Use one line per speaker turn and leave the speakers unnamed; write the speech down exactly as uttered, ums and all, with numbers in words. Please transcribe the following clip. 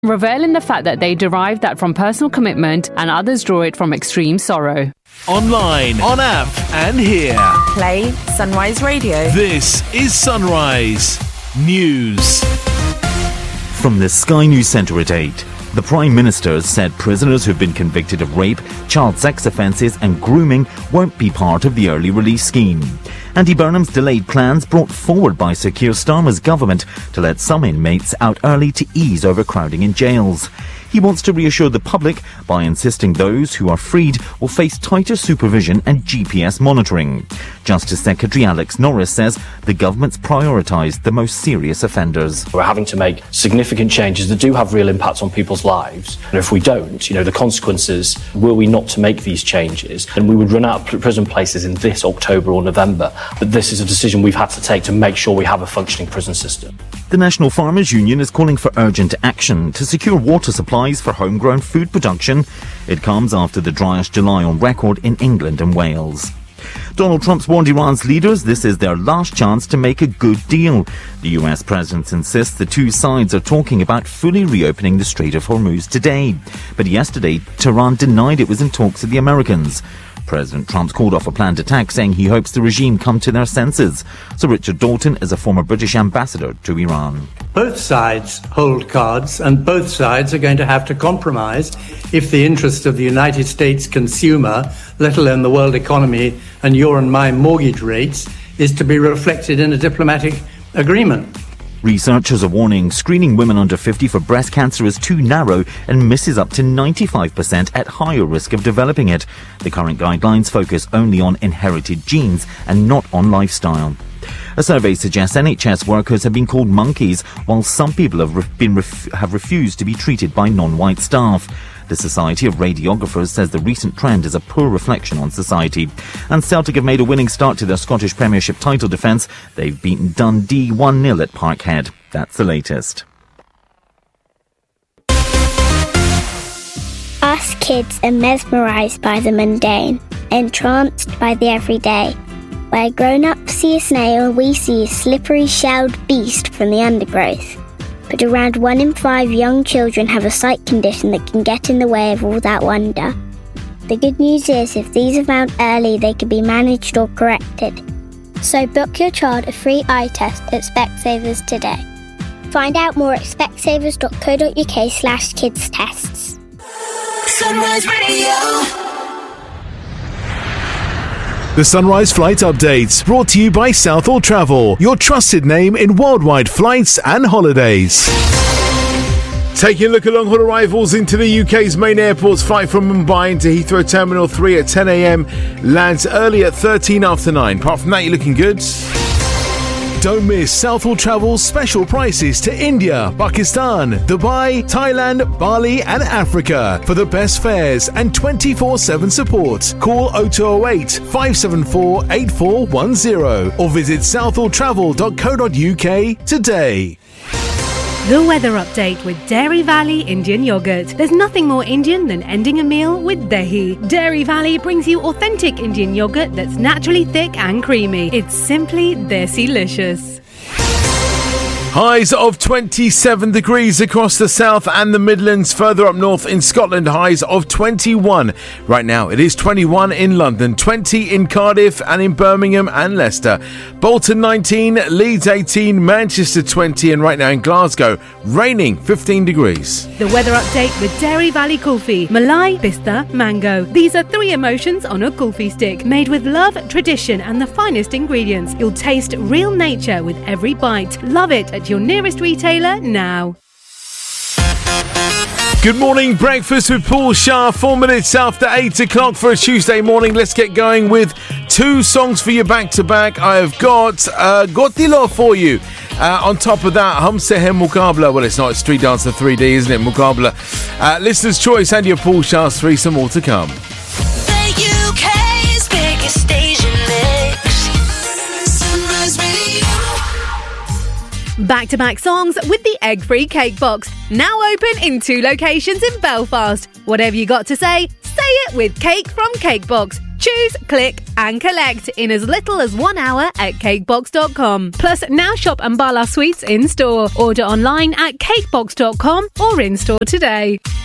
revealing the fact that they derive that from personal commitment and others draw it from extreme sorrow.
Online, on app, and here.
Play Sunrise Radio.
This is Sunrise News.
From the Sky News Centre at eight. The Prime Minister said prisoners who've been convicted of rape, child sex offences and grooming won't be part of the early release scheme. Andy Burnham's delayed plans brought forward by Sir Keir Starmer's government to let some inmates out early to ease overcrowding in jails. He wants to reassure the public by insisting those who are freed will face tighter supervision and G P S monitoring. Justice Secretary Alex Norris says the government's prioritised the most serious offenders.
We're having to make significant changes that do have real impacts on people's lives. And if we don't, you know, the consequences, were we not to make these changes, and we would run out of prison places in this October or November. But this is a decision we've had to take to make sure we have a functioning prison system.
The National Farmers Union is calling for urgent action to secure water supplies for homegrown food production. It comes after the driest July on record in England and Wales. Donald Trump's warned Iran's leaders this is their last chance to make a good deal. The U S president insists the two sides are talking about fully reopening the Strait of Hormuz today. But yesterday, Tehran denied it was in talks with the Americans. President Trump's called off a planned attack, saying he hopes the regime come to their senses. Sir Richard Dalton is a former British ambassador to Iran.
Both sides hold cards, and both sides are going to have to compromise if the interest of the United States consumer, let alone the world economy and your and my mortgage rates, is to be reflected in a diplomatic agreement.
Researchers are warning screening women under fifty for breast cancer is too narrow and misses up to ninety-five percent at higher risk of developing it. The current guidelines focus only on inherited genes and not on lifestyle. A survey suggests N H S workers have been called monkeys, while some people have, re- been ref- have refused to be treated by non-white staff. The Society of Radiographers says the recent trend is a poor reflection on society. And Celtic have made a winning start to their Scottish Premiership title defence. They've beaten Dundee one nil at Parkhead. That's the latest.
Us kids are mesmerised by the mundane, entranced by the everyday. Where grown-ups see a snail, we see a slippery shelled beast from the undergrowth. But around one in five young children have a sight condition that can get in the way of all that wonder. The good news is, if these are found early, they can be managed or corrected. So book your child a free eye test at Specsavers today. Find out more at specsavers.co.uk slash kids tests.
Sunrise Radio.
The Sunrise Flight Updates, brought to you by Southall Travel, your trusted name in worldwide flights and holidays. Taking a look at long-haul arrivals into the U K's main airports. Flight from Mumbai into Heathrow Terminal three at ten a.m. lands early at thirteen after nine. Apart from that, you're looking good. Don't miss Southall Travel's special prices to India, Pakistan, Dubai, Thailand, Bali and Africa for the best fares and twenty-four seven support. Call oh two oh eight, five seven four, eight four one oh or visit southall travel dot co dot uk today.
The weather update with Dairy Valley Indian Yogurt. There's nothing more Indian than ending a meal with dahi. Dairy Valley brings you authentic Indian yogurt that's naturally thick and creamy. It's simply desi-licious.
Highs of twenty-seven degrees across the south and the Midlands. Further up north in Scotland, highs of twenty-one. Right now it is twenty-one in London, twenty in Cardiff and in Birmingham and Leicester. Bolton nineteen, Leeds eighteen, Manchester twenty, and right now in Glasgow, raining fifteen degrees.
The weather update with Dairy Valley Kulfi. Malai, Pista, Mango. These are three emotions on a kulfi stick, made with love, tradition and the finest ingredients. You'll taste real nature with every bite. Love it at your nearest retailer now.
Good morning, breakfast with Paul Shah, four minutes after eight o'clock for a Tuesday morning. Let's get going with two songs for you back to back. I have got uh, Gotilo for you. Uh, on top of that, Hum Se Hai Muqabla. Well, it's not, it's Street Dancer three D, isn't it? Muqabla. Uh, listener's choice and your Paul Shah's three, some more to come.
The U K's biggest station mix. Sunrise Radio.
Back-to-back songs with the egg-free cake box. Now open in two locations in Belfast. Whatever you got to say, say it with Cake from Cake Box. Choose, click and collect in as little as one hour at cakebox dot com. Plus, now shop Ambala Sweets in store. Order online at cakebox dot com or in store today.